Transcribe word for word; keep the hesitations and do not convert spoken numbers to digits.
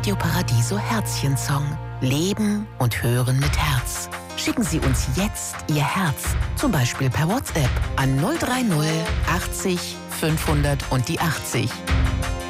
Radio Paradiso Herzchen-Song. Leben und hören mit Herz. Schicken Sie uns jetzt Ihr Herz, zum Beispiel per WhatsApp an null drei null achtzig fünfhundert und die achtzig.